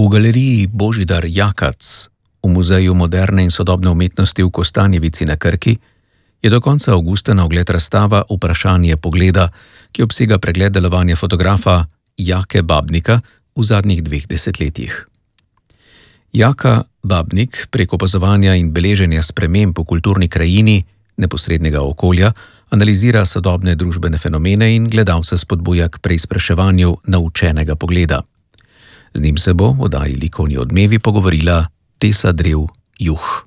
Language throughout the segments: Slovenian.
V galeriji Božidar Jakac v Muzeju moderne in sodobne umetnosti v Kostanjevici na Krki je do konca avgusta na ogled razstava Vprašanje pogleda, ki obsega pregled delovanja fotografa Jake Babnika v zadnjih 2 desetletjih. Jaka Babnik prek opazovanja in beleženja sprememb v kulturni krajini, neposrednega okolja, analizira sodobne družbene fenomene in gledalce spodbuja k preizpraševanju naučenega pogleda. Z njim se bo v oddaji Likovni odmevi pogovorila Tesa Drev Juh.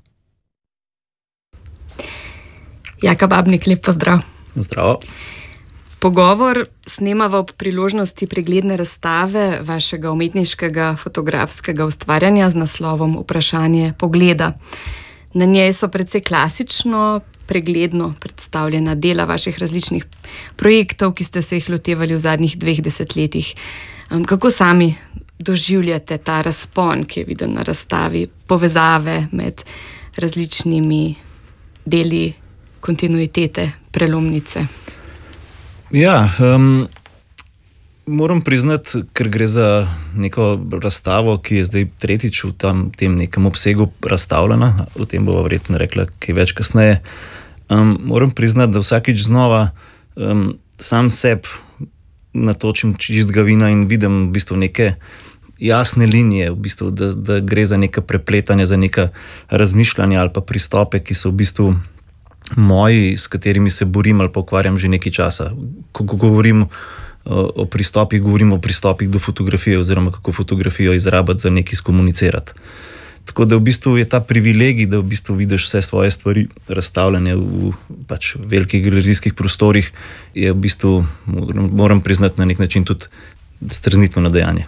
Jaka Babnik, lep pozdrav. Zdravo. Pogovor snemava ob priložnosti pregledne razstave vašega umetniškega fotografskega ustvarjanja z naslovom Vprašanje pogleda. Na njej so precej klasično, pregledno predstavljena dela vaših različnih projektov, ki ste se jih lotevali v zadnjih 2 desetletjih. Kako sami doživljate ta razpon, ki je viden na razstavi, povezave med različnimi deli kontinuitete, prelomnice? Ja, moram priznati, ker gre za neko razstavo, ki je zdaj tretjič v tem nekem obsegu razstavljena, o tem bova verjetno rekla kaj več kasneje, moram priznati, da vsakič znova sam sebi natočim čistega vina in vidim v bistvu neke jasne linije, v bistvu, da gre za neka prepletanja, za neka razmišljanja ali pa pristope, ki so v bistvu moji, s katerimi se borim ali pa ukvarjam že nekaj časa. Ko govorim o pristopih, govorim o pristopih do fotografije oziroma kako fotografijo izrabiti za nekaj skomunicirati. Tako da v bistvu je ta privilegij, da v bistvu vidiš vse svoje stvari razstavljene v velikih galerijskih prostorih, je v bistvu, moram priznati, na nek način tudi streznitveno dejanje.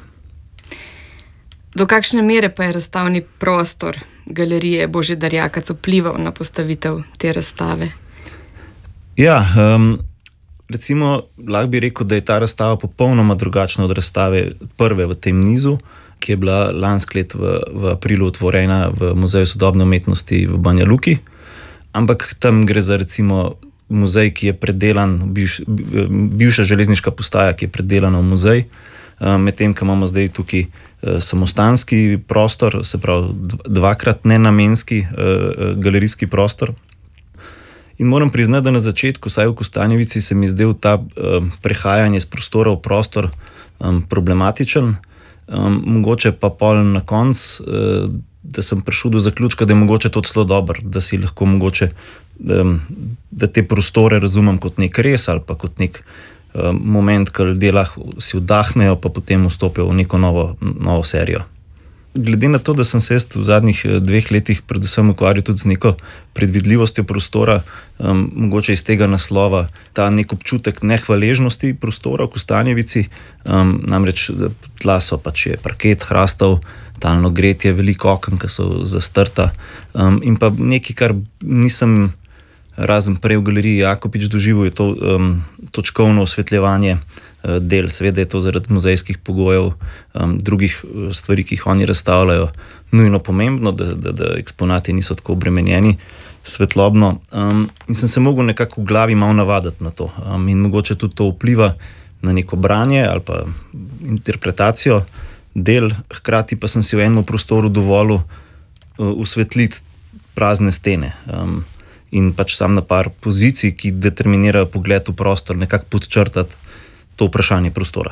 Do kakšne mere pa je razstavni prostor galerije Božidar Jakac vplival na postavitev te razstave? Ja, recimo, lahko bi rekel, da je ta razstava popolnoma drugačna od razstave prve v tem nizu, ki je bila lansko leto v aprilu otvorena v Muzeju sodobne umetnosti v Banja Luki. Ampak tam gre za recimo muzej, ki je predelan, bivša železniška postaja, ki je predelana v muzej, medtem ko imamo zdaj tukaj samostanski prostor, se pravi 2-krat nenamenski galerijski prostor. In moram priznati, da na začetku, vsaj v Kostanjevici, se mi je zdel ta prehajanje z prostora v prostor problematičen. Mogoče pa pol na koncu, da sem prišel do zaključka, da je mogoče to celo dobro, da si lahko mogoče, da te prostore razumem kot nek res ali pa kot nek moment, ko ljudje lahko si vdahnejo, pa potem vstopijo v neko novo serijo. Glede na to, da sem se v zadnjih 2 letih predvsem ukvarjal tudi z neko predvidljivostjo prostora, mogoče iz tega naslova ta nek občutek nehvaležnosti prostora v Kostanjevici, namreč tla so je parket, hrastov, talno gretje, veliko oken, ki so zastrta, in pa nekaj, kar nisem razen prej v galeriji Jakopič doživel, je to točkovno osvetljevanje del. Seveda je to zaradi muzejskih pogojev, drugih stvari, ki jih oni razstavljajo, nujno pomembno, da eksponati niso tako obremenjeni svetlobno. In sem se mogel nekako v glavi malo navaditi na to. In mogoče tudi to vpliva na neko branje ali pa interpretacijo del, hkrati pa sem si v enem prostoru dovolil osvetliti prazne stene. In sam na par pozicij, ki determinirajo pogled v prostor, nekako podčrtati to vprašanje prostora.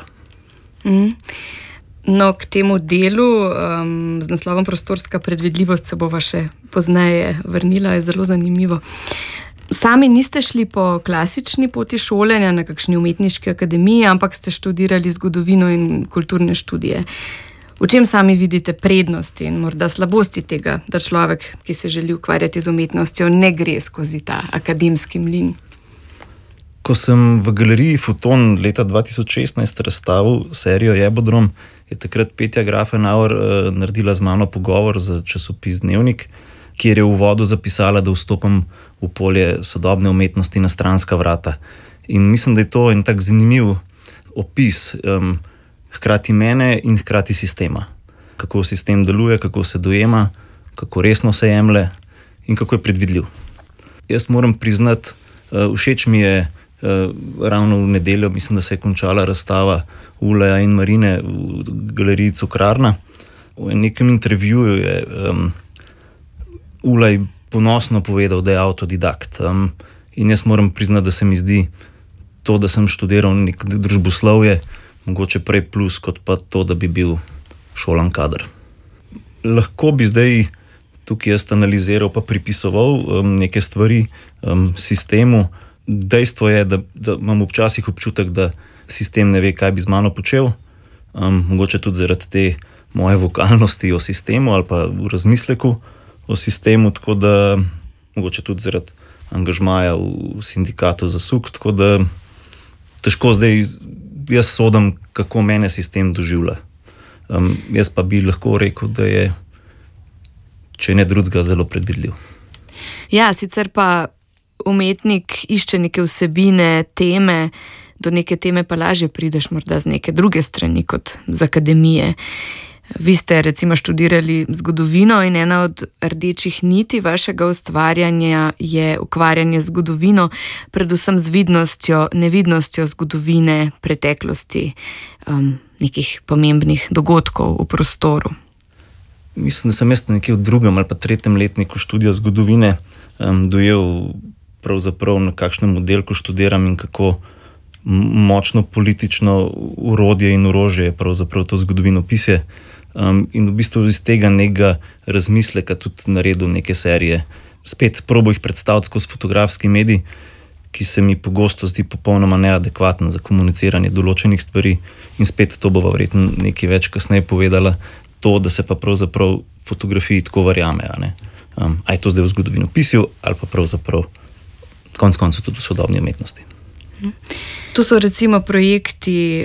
No, k temu delu z naslovom Prostorska predvidljivost se bova še pozneje vrnila, je zelo zanimivo. Sami niste šli po klasični poti šolanja na kakšni umetniški akademiji, ampak ste študirali zgodovino in kulturne študije. V čem sami vidite prednosti in morda slabosti tega, da človek, ki se želi ukvarjati z umetnostjo, ne gre skozi ta akademski mlin? Ko sem v galeriji Foton leta 2016 razstavil serijo Jebodrom, je takrat Petja Grafenauer naredila z mano pogovor za časopis Dnevnik, kjer je v uvodu zapisala, da vstopam v polje sodobne umetnosti na stranska vrata. In mislim, da je to en tak zanimiv opis hkrati mene in hkrati sistema. Kako sistem deluje, kako se dojema, kako resno se jemlje in kako je predvidljiv. Jaz moram priznati, všeč mi je ravno v nedeljo, mislim, da se je končala razstava Uleja in Marine v galeriji Cukrarna. v nekem intervjuju je Ulaj ponosno povedal, da je avtodidakt. In jaz moram priznati, da se mi zdi to, da sem študiral nek družboslovje, mogoče prej plus, kot pa to, da bi bil šolan kader. Lahko bi zdaj tukaj jaz analiziral pa pripisoval neke stvari sistemu. Dejstvo je, da imam včasih občutek, da sistem ne ve, kaj bi z mano počel. Mogoče tudi zaradi te moje vokalnosti o sistemu ali pa v razmisleku o sistemu, tako da mogoče tudi zaradi angažmaja v sindikatu za SUK, tako da težko zdaj jaz sodim, kako mene sistem doživlja. Jaz pa bi lahko rekel, da je, če ne drugega, zelo predvidljiv. Ja, sicer pa umetnik išče neke vsebine, teme, do neke teme pa lažje prideš morda z neke druge strani kot z akademije. Vi ste recimo študirali zgodovino in ena od rdečih niti vašega ustvarjanja je ukvarjanje z zgodovino, predvsem z vidnostjo, nevidnostjo zgodovine, preteklosti, nekih pomembnih dogodkov v prostoru. Mislim, da sem jaz nekje v 2. ali pa 3. letniku študija zgodovine dojel pravzaprav na kakšnem oddelku študiram in kako močno politično orodje in orožje je pravzaprav to zgodovinopisje. In v bistvu iz tega nekega razmisleka tudi naredil neke serije. Spet probo jih predstaviti skozi fotografski medij, ki se mi pogosto zdi popolnoma neadekvatno za komuniciranje določenih stvari, in spet to bova verjetno nekaj več kasneje povedala, to, da se pa pravzaprav fotografiji tako verjame, a ne. A je to zdaj v zgodovinopisju ali pa pravzaprav konec koncev tudi v sodobni umetnosti. To so recimo projekti,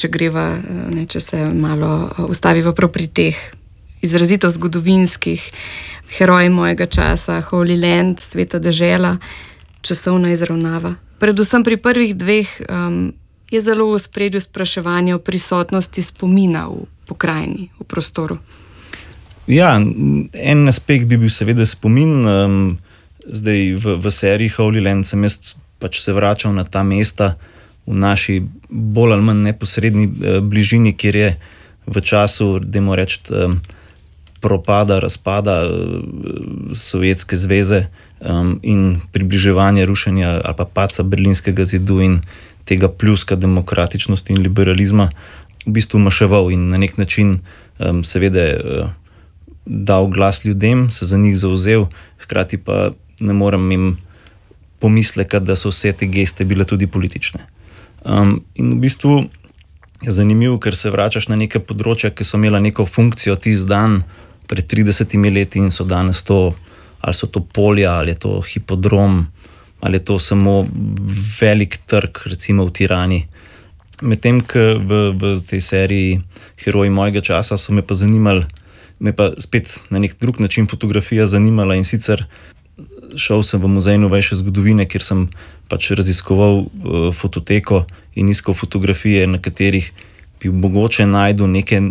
če se malo ustaviva prav pri teh izrazito zgodovinskih, Heroji mojega časa, Holy Land, Sveta dežela, Časovna izravnava. Predvsem pri prvih 2 je zelo v ospredju spraševanje o prisotnosti spomina v pokrajini, v prostoru. Ja, en aspekt bi bil seveda spomin. Zdaj v seriji Holy Land sem jaz pač se vračal na ta mesta v naši bolj ali manj neposredni bližini, kjer je v času, dajmo reči, propada, razpada Sovjetske zveze in približevanja, rušenja ali pa padca Berlinskega zidu in tega pljuska demokratičnosti in liberalizma v bistvu maševal in na nek način seveda dal glas ljudem, se za njih zavzel, hkrati pa ne morem jim pomisleka, da so vse te geste bile tudi politične. In v bistvu je zanimivo, ker se vračaš na neke področja, ki so imela neko funkcijo tisti dan pred 30 leti in so danes to, ali so to polja, ali je to hipodrom, ali je to samo velik trg, recimo v Tirani. Medtem, ko v tej seriji Heroji mojega časa so me pa zanimali, me pa spet na nek drug način fotografija zanimala, in sicer šel sem v Muzej novejše zgodovine, kjer sem pač raziskoval fototeko in iskal fotografije, na katerih bi mogoče najdel neke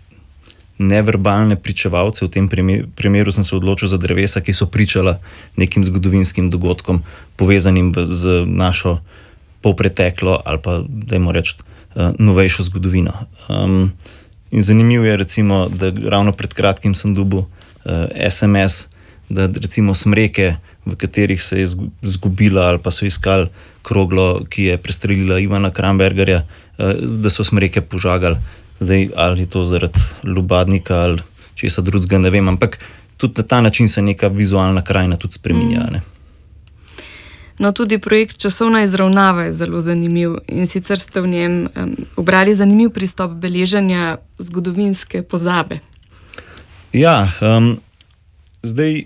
neverbalne pričevalce. V tem primeru sem se odločil za drevesa, ki so pričala nekim zgodovinskim dogodkom, povezanim z našo polpreteklo ali pa, dajmo reči, novejšo zgodovino. In zanimivo je recimo, da ravno pred kratkim sem dobil SMS, da recimo smreke, v katerih se je zgubila ali pa so iskali kroglo, ki je prestrelila Ivana Krambergerja, da so smreke požagali. Zdaj, ali je to zaradi lubadnika ali česa drugega, ne vem, ampak tudi na ta način se neka vizualna krajina tudi spreminja. Ne? No, tudi projekt Časovna izravnava je zelo zanimiv, in sicer ste v njem ubrali zanimiv pristop beleženja zgodovinske pozabe. Ja, zdaj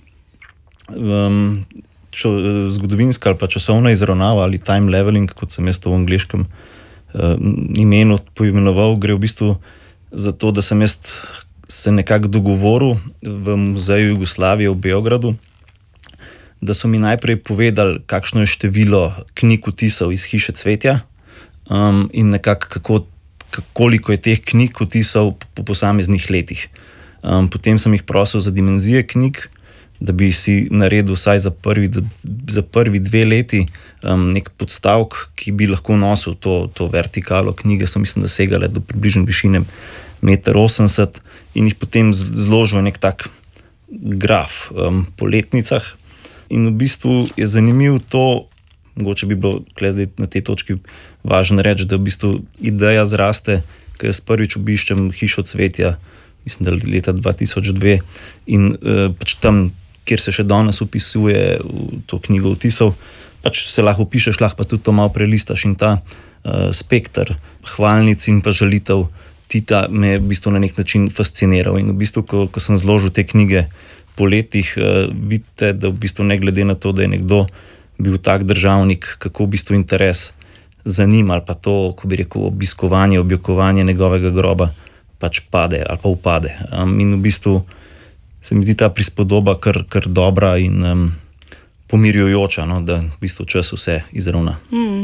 zgodovinska ali pa časovna izravnava ali time leveling, kot sem jaz to v angleškem imenu poimenoval, gre v bistvu za to, da sem jaz se nekako dogovoril v Muzeju Jugoslavije v Beogradu, da so mi najprej povedali, kakšno je število knjig vtisov iz Hiše cvetja in nekako koliko je teh knjig vtisov po posameznih letih. Potem sem jih prosil za dimenzije knjig, da bi si naredil vsaj za prvi 2 leti nek podstavek, ki bi lahko nosil to vertikalo knjige. So mislim, da segale do približno višine 1,80 m in jih potem zložil nek tak graf po letnicah. In v bistvu je zanimivo to, mogoče bi bilo zdaj na tej točki važno reči, da v bistvu ideja zraste, ko jaz prvič obiščem Hišo cvetja, mislim, da leta 2002, in pač tam, kjer se še danes opisuje v to knjigo vtisov, pač se lahko opišeš, lahko pa tudi to malo prelistaš in ta spekter hvalnic in pa žalitev Tita me je v bistvu na nek način fasciniral. In v bistvu, ko sem zložil te knjige po letih, vidite, da v bistvu ne glede na to, da je nekdo bil tak državnik, kako v bistvu interes za njim ali pa to, ko bi rekel, obiskovanje, objokovanje njegovega groba pač pade ali pa upade. In v bistvu se mi zdi ta prispodoba kar dobra in pomirjujoča, no, da v bistvu čas vse izravna.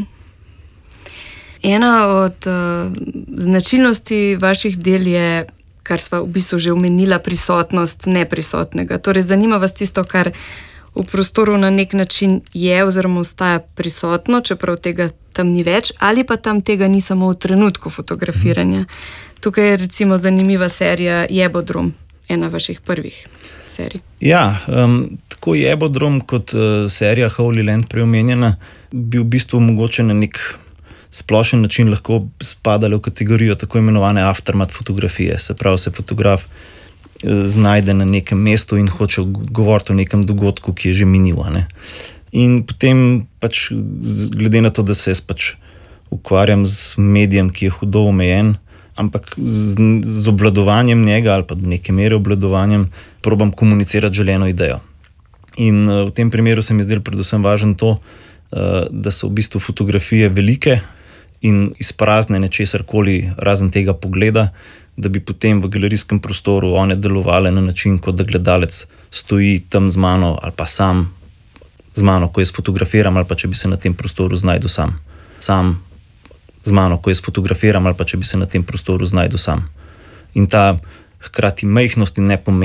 Ena od značilnosti vaših del je, kar sva v bistvu že omenila, prisotnost neprisotnega. Torej, zanima vas tisto, kar v prostoru na nek način je oziroma ostaja prisotno, čeprav tega tam ni več, ali pa tam tega ni samo v trenutku fotografiranja. Tukaj je recimo zanimiva serija Jebodrom, ena vaših prvih serij. Ja, tako Jebodrom kot serija Holy Land preomenjena bi v bistvu mogoče na nek splošen način lahko spadali v kategorijo tako imenovane aftermath fotografije. Se pravi, se fotograf znajde na nekem mestu in hoče govoriti o nekem dogodku, ki je že minil. In potem pač glede na to, da se jaz pač ukvarjam z medijem, ki je hudo omejen, ampak z obvladovanjem njega ali pa do neke mere obvladovanjem probam komunicirati želeno idejo. In v tem primeru se mi zdelo predvsem važno to, da so v bistvu fotografije velike in izpraznjene česarkoli razen tega pogleda, da bi potem v galerijskem prostoru one delovale na način, kot da gledalec stoji tam z mano ali pa sam z mano, ko jaz fotografiram, ali pa če bi se na tem prostoru znajdel sam. Sam z mano, ko jaz fotografiram, ali pa če bi se na tem prostoru znajdel sam. In ta hkrati majhnost in